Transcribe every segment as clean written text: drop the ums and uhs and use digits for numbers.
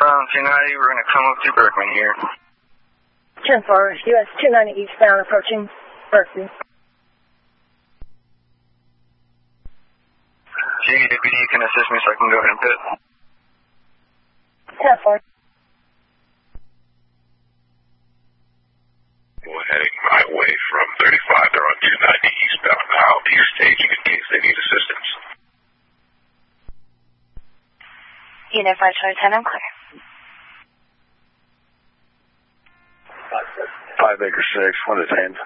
From 290, we're going to come up to Berkman here. 10-4, US 290 eastbound approaching Berkman. JDPD can assist me so I can go ahead and pit. 10-4. We're heading my way from 35. They're on 290 eastbound. I'll be staging in case they need assistance. Unit 5 Charlie 10, I'm clear. 5 Acre 6, when detained.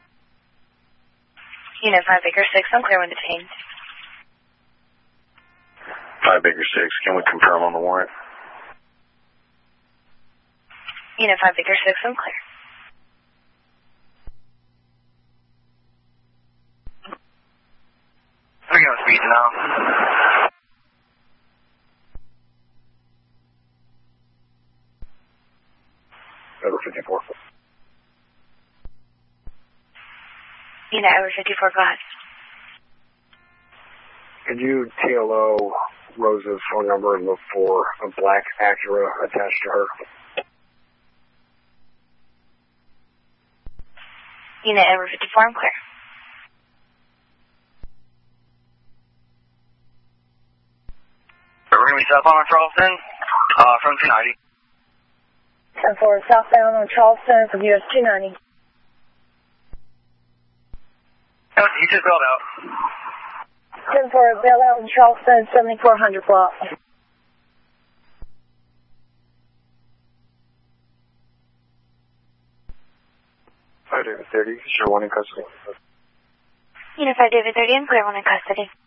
Unit 5 Acre 6, I'm clear when detained. 5 Acre 6, can we confirm on the warrant? Unit 5 Acre 6, I'm clear. We're going to speed now. Over 54. Unit over 54, go ahead. Could you TLO Rose's phone number and look for a black Acura attached to her? Unit over 54, I'm clear. We're going to be southbound on Charleston from 290. 10-4, southbound on Charleston from US 290. Oh, he just bailed out. 10-4, bail out in Charleston, 7400 block. David 30, sure one in custody. Unit 5 David 30, I'm clear one in custody.